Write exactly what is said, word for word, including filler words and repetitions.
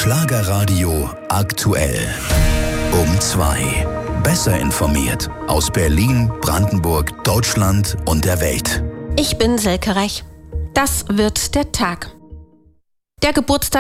Schlagerradio aktuell. Um zwei. Besser informiert aus Berlin, Brandenburg, Deutschland und der Welt. Ich bin Silke Rech. Das wird der Tag. Der Geburtstag